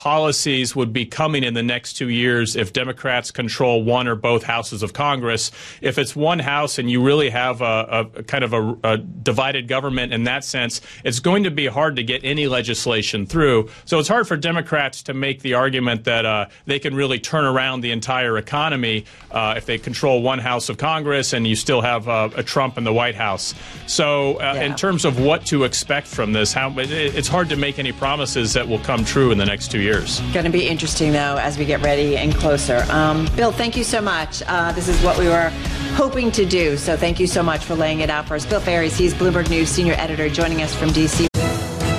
policies would be coming in the next 2 years if Democrats control one or both houses of Congress. If it's one house and you really have a kind of a divided government in that sense, it's going to be hard to get any legislation through. So it's hard for Democrats to make the argument that they can really turn around the entire economy if they control one house of Congress and you still have a Trump in the White House. So in terms of what to expect from this, it's hard to make any promises that will come true in the next 2 years. Going to be interesting, though, as we get ready and closer. Bill, thank you so much. This is what we were hoping to do. So thank you so much for laying it out for us. Bill Ferries, he's Bloomberg News senior editor, joining us from D.C.